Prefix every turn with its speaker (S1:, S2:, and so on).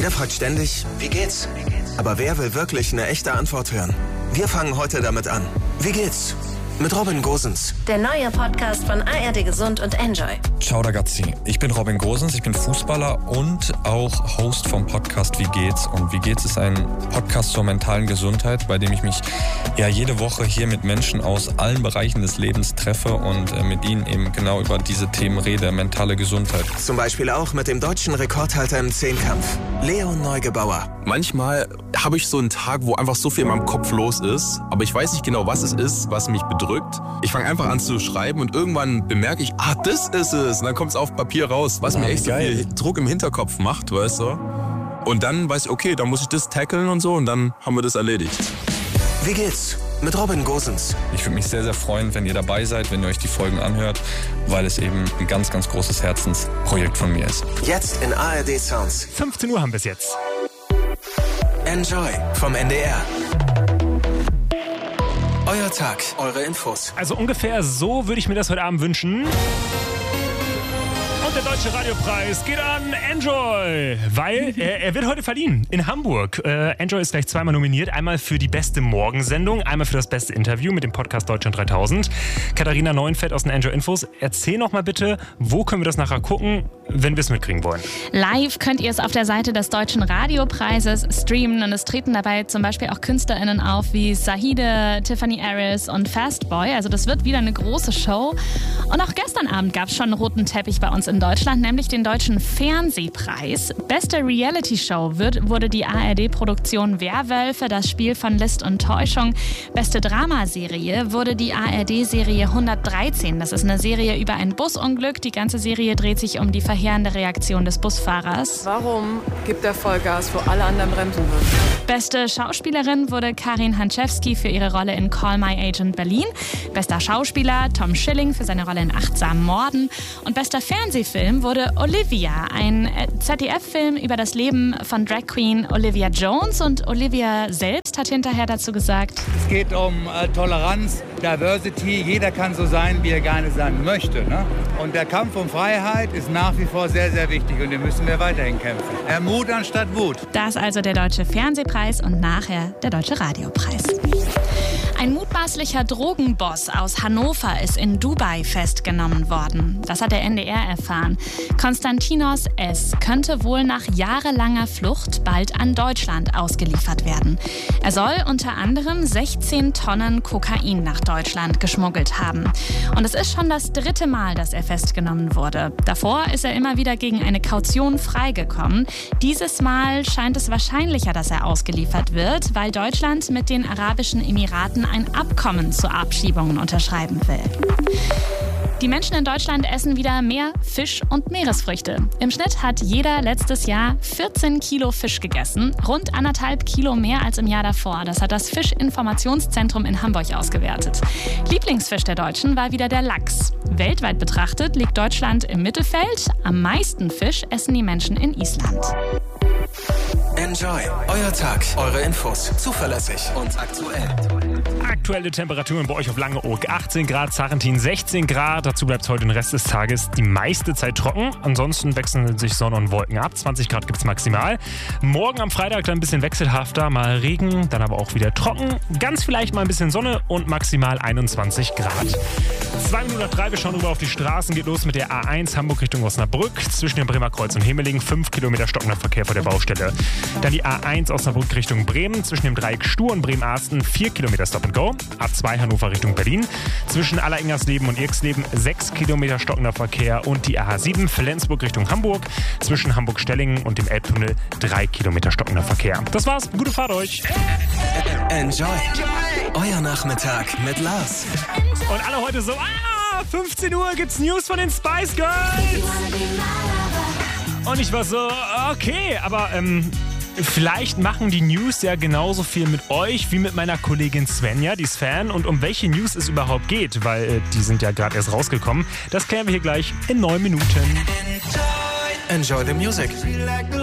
S1: Jeder fragt ständig, wie geht's? Aber wer will wirklich eine echte Antwort hören? Wir fangen heute damit an. Wie geht's? Mit Robin Gosens.
S2: Der neue Podcast von ARD Gesund und Enjoy.
S3: Ciao ragazzi, ich bin Robin Gosens, ich bin Fußballer und auch Host vom Podcast Wie geht's? Und Wie geht's ist ein Podcast zur mentalen Gesundheit, bei dem ich mich jede Woche hier mit Menschen aus allen Bereichen des Lebens treffe und mit ihnen eben genau über diese Themen rede, mentale Gesundheit.
S1: Zum Beispiel auch mit dem deutschen Rekordhalter im Zehnkampf, Leon Neugebauer.
S4: Manchmal habe ich so einen Tag, wo einfach so viel in meinem Kopf los ist, aber ich weiß nicht genau, was es ist, was mich bedrückt. Ich fange einfach an zu schreiben und irgendwann bemerke ich, das ist es. Und dann kommt es auf Papier raus, was mir echt so viel Druck im Hinterkopf macht, weißt du. Und dann weiß ich, okay, dann muss ich das tackeln und so und dann haben wir das erledigt.
S1: Wie geht's? Mit Robin Gosens.
S3: Ich würde mich sehr, sehr freuen, wenn ihr dabei seid, wenn ihr euch die Folgen anhört, weil es eben ein ganz, ganz großes Herzensprojekt von mir ist.
S1: Jetzt in ARD Sounds.
S5: 15 Uhr haben wir es jetzt.
S1: Enjoy vom NDR. Euer Tag, eure Infos.
S5: Also ungefähr so würde ich mir das heute Abend wünschen. Und der Deutsche Radiopreis geht an Enjoy, weil er wird heute verliehen in Hamburg. Enjoy ist gleich zweimal nominiert. Einmal für die beste Morgensendung, einmal für das beste Interview mit dem Podcast Deutschland 3000. Katharina Neuenfeld aus den Enjoy Infos. Erzähl noch mal bitte, wo können wir das nachher gucken, wenn wir es mitkriegen wollen?
S6: Live könnt ihr es auf der Seite des Deutschen Radiopreises streamen. Und es treten dabei zum Beispiel auch KünstlerInnen auf wie Sahide, Tiffany Aris und Fastboy. Also das wird wieder eine große Show. Und auch gestern Abend gab es schon einen roten Teppich bei uns in Deutschland, nämlich den Deutschen Fernsehpreis. Beste Reality-Show wurde die ARD-Produktion Werwölfe, das Spiel von List und Täuschung. Beste Dramaserie wurde die ARD-Serie 113. Das ist eine Serie über ein Busunglück. Die ganze Serie dreht sich um die verheerende Reaktion des Busfahrers.
S7: Warum gibt er Vollgas, wo alle anderen bremsen würden?
S6: Beste Schauspielerin wurde Karin Hanczewski für ihre Rolle in Call My Agent Berlin. Bester Schauspieler Tom Schilling für seine Rolle in Achtsamen Morden. Und bester Fernsehfilm wurde Olivia, ein ZDF-Film über das Leben von Drag Queen Olivia Jones. Und Olivia selbst hat hinterher dazu gesagt:
S8: Es geht um Toleranz, Diversity. Jeder kann so sein, wie er gerne sein möchte. Ne? Und der Kampf um Freiheit ist nach wie vor sehr, sehr wichtig. Und den müssen wir weiterhin kämpfen. Mut anstatt Wut.
S6: Das also der Deutsche Fernsehpreis und nachher der Deutsche Radiopreis. Ein mutmaßlicher Drogenboss aus Hannover ist in Dubai festgenommen worden. Das hat der NDR erfahren. Konstantinos S. könnte wohl nach jahrelanger Flucht bald an Deutschland ausgeliefert werden. Er soll unter anderem 16 Tonnen Kokain nach Deutschland geschmuggelt haben. Und es ist schon das 3. Mal, dass er festgenommen wurde. Davor ist er immer wieder gegen eine Kaution freigekommen. Dieses Mal scheint es wahrscheinlicher, dass er ausgeliefert wird, weil Deutschland mit den Arabischen Emiraten ein Abkommen zu Abschiebungen unterschreiben will. Die Menschen in Deutschland essen wieder mehr Fisch und Meeresfrüchte. Im Schnitt hat jeder letztes Jahr 14 Kilo Fisch gegessen, rund 1,5 Kilo mehr als im Jahr davor. Das hat das Fischinformationszentrum in Hamburg ausgewertet. Lieblingsfisch der Deutschen war wieder der Lachs. Weltweit betrachtet liegt Deutschland im Mittelfeld. Am meisten Fisch essen die Menschen in Island.
S1: Enjoy. Euer Tag, eure Infos. Zuverlässig und aktuell.
S5: Aktuelle Temperaturen bei euch auf Langeoog: 18 Grad, Sarrentin 16 Grad. Dazu bleibt es heute den Rest des Tages die meiste Zeit trocken. Ansonsten wechseln sich Sonne und Wolken ab. 20 Grad gibt es maximal. Morgen am Freitag dann ein bisschen wechselhafter. Mal Regen, dann aber auch wieder trocken. Ganz vielleicht mal ein bisschen Sonne und maximal 21 Grad. 2 Minuten nach 3, wir schauen rüber auf die Straßen. Geht los mit der A1 Hamburg Richtung Osnabrück. Zwischen dem Bremer Kreuz und Hemeling 5 Kilometer stockender Verkehr vor der Baustelle. Dann die A1 Osnabrück Richtung Bremen. Zwischen dem Dreieck Stur und Bremen-Arsten 4 Kilometer Stop and Go. A2 Hannover Richtung Berlin. Zwischen Alleringhersleben und Irksleben 6 Kilometer stockender Verkehr. Und die A7 Flensburg Richtung Hamburg. Zwischen Hamburg-Stellingen und dem Elbtunnel 3 Kilometer stockender Verkehr. Das war's. Gute Fahrt euch.
S1: Enjoy. Euer Nachmittag mit Lars.
S5: Und alle heute so, 15 Uhr gibt's News von den Spice Girls. Und ich war so, okay, aber vielleicht machen die News ja genauso viel mit euch wie mit meiner Kollegin Svenja, die ist Fan. Und um welche News es überhaupt geht, weil die sind ja gerade erst rausgekommen, das klären wir hier gleich in 9 Minuten.
S1: Enjoy the music.